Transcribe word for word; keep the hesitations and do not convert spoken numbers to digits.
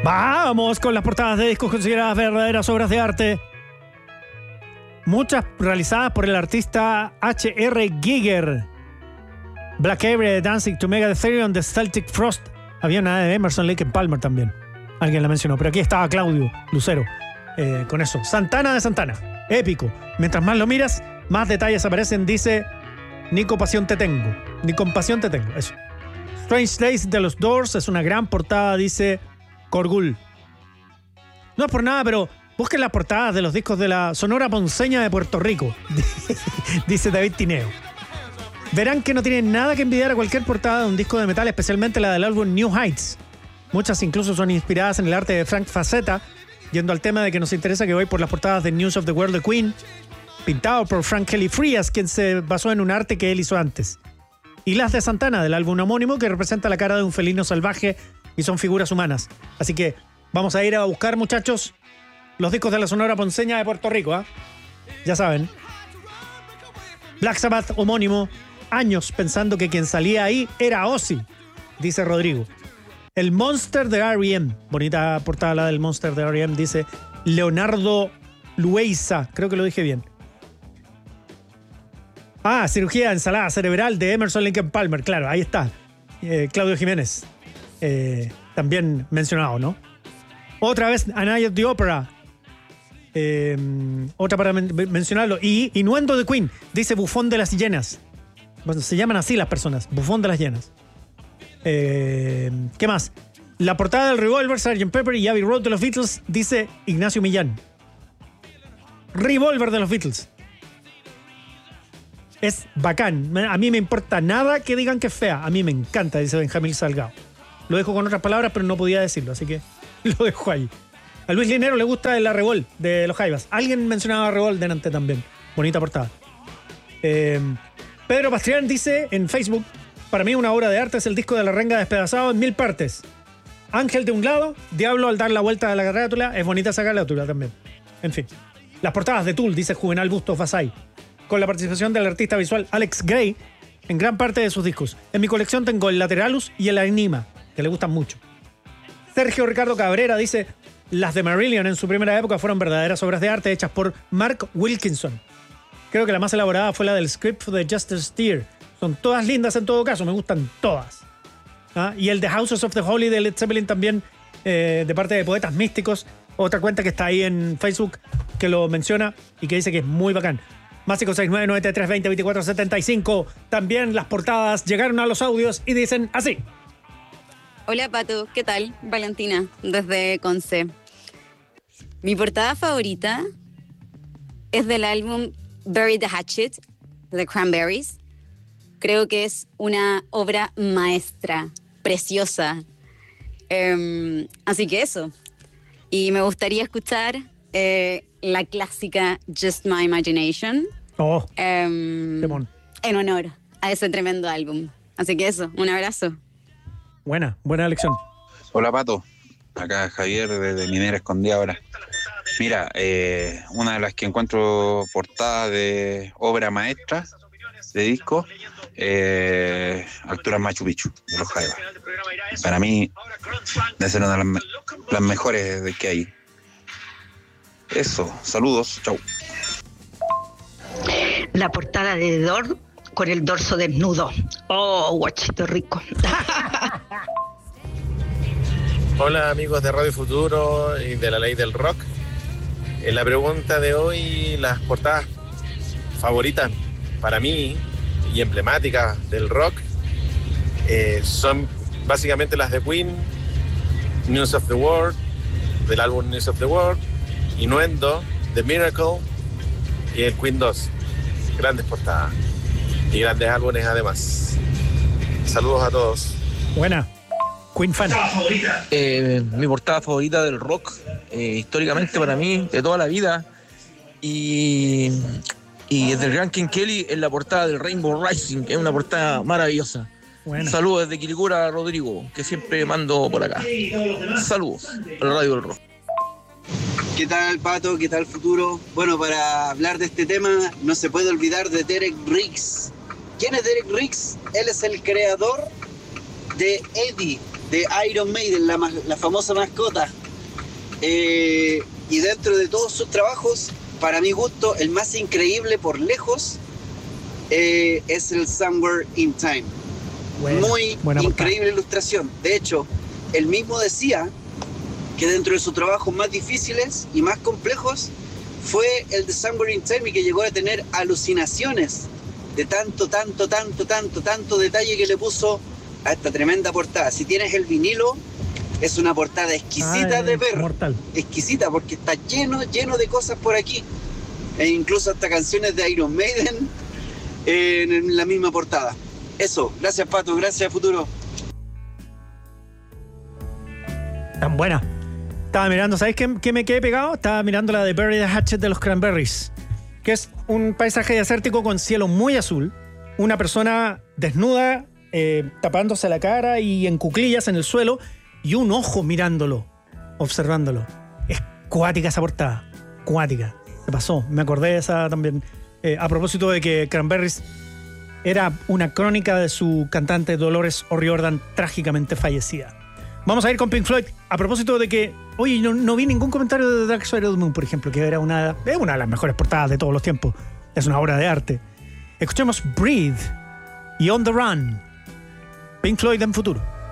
Vamos con las portadas de discos consideradas verdaderas obras de arte. Muchas realizadas por el artista H R Giger. Black Avery, Dancing to Mega Ethereum, The Celtic Frost. Había una de Emerson, Lake and Palmer también. Alguien la mencionó, pero aquí estaba Claudio Lucero. Eh, con eso. Santana de Santana. Épico. Mientras más lo miras, más detalles aparecen. Dice: ni compasión te tengo. Ni compasión te tengo. Eso. Strange Days de los Doors es una gran portada, dice Corgul. No es por nada, pero busquen las portadas de los discos de la Sonora Ponceña de Puerto Rico, dice David Tineo. Verán que no tienen nada que envidiar a cualquier portada de un disco de metal, especialmente la del álbum New Heights. Muchas incluso son inspiradas en el arte de Frank Frazetta, yendo al tema de que nos interesa que voy por las portadas de News of the World de Queen, pintado por Frank Kelly Frías, quien se basó en un arte que él hizo antes. Y las de Santana, del álbum homónimo, que representa la cara de un felino salvaje y son figuras humanas. Así que vamos a ir a buscar, muchachos, los discos de la Sonora Ponceña de Puerto Rico, ¿eh? Ya saben. Black Sabbath homónimo, años pensando que quien salía ahí era Ozzy, dice Rodrigo. El Monster de R E M, bonita portada la del Monster de R E M, dice Leonardo Lueiza, creo que lo dije bien. Ah, cirugía de ensalada cerebral de Emerson, Lake and Palmer, claro, ahí está. Eh, Claudio Jiménez, eh, también mencionado, ¿no? Otra vez A Night at the Opera, eh, otra para men- mencionarlo. Y Innuendo de Queen, dice Bufón de las Llenas. Bueno, se llaman así las personas, Bufón de las Llenas. Eh, ¿Qué más? La portada del Revolver, sergeant Pepper y Abbey Road de los Beatles, dice Ignacio Millán. Revolver de los Beatles. Es bacán. A mí me importa nada que digan que es fea. A mí me encanta, dice Benjamín Salgado. Lo dejo con otras palabras, pero no podía decirlo, así que lo dejo ahí. A Luis Linero le gusta la Revol de los Jaivas. Alguien mencionaba Revol delante también. Bonita portada. Eh, Pedro Pastrián dice en Facebook: para mí una obra de arte es el disco de La Renga despedazado en mil partes. Ángel de un lado, Diablo al dar la vuelta a la carátula. Es bonita esa carátula también. En fin. Las portadas de Tool, dice Juvenal Bustos Fasay, con la participación del artista visual Alex Gray en gran parte de sus discos. En mi colección tengo el Lateralus y el Anima, que le gustan mucho. Sergio Ricardo Cabrera dice: las de Marillion en su primera época fueron verdaderas obras de arte hechas por Mark Wilkinson. Creo que la más elaborada fue la del script de Justice Steer. Son todas lindas en todo caso, me gustan todas. ¿Ah? Y el The Houses of the Holy de Led Zeppelin también, eh, de parte de Poetas Místicos, otra cuenta que está ahí en Facebook que lo menciona y que dice que es muy bacán. Más cinco seis nueve nueve tres dos cero dos cuatro siete cinco. También las portadas llegaron a los audios y dicen así. Hola Pato, ¿qué tal? Valentina, desde Conce. Mi portada favorita es del álbum Bury the Hatchet de The Cranberries. Creo que es una obra maestra, preciosa. Um, así que eso. Y me gustaría escuchar eh, la clásica Just My Imagination. Oh, um, en honor a ese tremendo álbum. Así que eso, un abrazo. Buena, buena elección. Hola Pato, acá Javier desde Minera Escondida ahora. Mira, eh, una de las que encuentro portada de obra maestra de disco, eh, Altura Machu Picchu de los Jaivas. Para mí debe ser una de las, me- las mejores de que hay. Eso, saludos, chau. La portada de The Door con el dorso desnudo. Oh, guachito rico. Hola amigos de Radio Futuro y de la Ley del Rock. En la pregunta de hoy, las portadas favoritas para mí y emblemáticas del rock eh, son básicamente las de Queen, News of the World, del álbum News of the World, Innuendo, The Miracle y el Queen dos. Grandes portadas y grandes álbumes además. Saludos a todos. Buena. Queen fan. Eh, mi portada favorita del rock, eh, históricamente para mí, de toda la vida. Y, y es del gran Ken Kelly en la portada del Rainbow Rising, que es una portada maravillosa. Buena. Saludos desde Quilicura, Rodrigo, que siempre mando por acá. Saludos a la Radio del Rock. ¿Qué tal, Pato? ¿Qué tal, Futuro? Bueno, para hablar de este tema, no se puede olvidar de Derek Riggs. ¿Quién es Derek Riggs? Él es el creador de Eddie, de Iron Maiden, la, la famosa mascota. Eh, y dentro de todos sus trabajos, para mi gusto, el más increíble por lejos eh, es el Somewhere in Time. Buena, Muy buena increíble ilustración. De hecho, él mismo decía que dentro de sus trabajos más difíciles y más complejos fue el de Somewhere in Time, y que llegó a tener alucinaciones de tanto, tanto, tanto, tanto, tanto detalle que le puso a esta tremenda portada. Si tienes el vinilo, es una portada exquisita ah, de ver. Mortal. Exquisita, porque está lleno, lleno de cosas por aquí. E incluso hasta canciones de Iron Maiden eh, en la misma portada. Eso, gracias Pato, gracias Futuro. Tan buena. Estaba mirando, ¿sabes qué, qué me quedé pegado? Estaba mirando la de Bury the Hatchet de los Cranberries, que es un paisaje desértico con cielo muy azul, una persona desnuda, eh, tapándose la cara y en cuclillas en el suelo, y un ojo mirándolo, observándolo. Es cuática esa portada, cuática. Se pasó, me acordé de esa también. Eh, a propósito de que Cranberries era una crónica de su cantante Dolores O'Riordan, trágicamente fallecida. Vamos a ir con Pink Floyd. A propósito de que, oye, no, no vi ningún comentario de Dark Side of the Moon, por ejemplo, que era una, es una de las mejores portadas de todos los tiempos. Es una obra de arte. Escuchemos Breathe y On the Run. Pink Floyd en Futuro.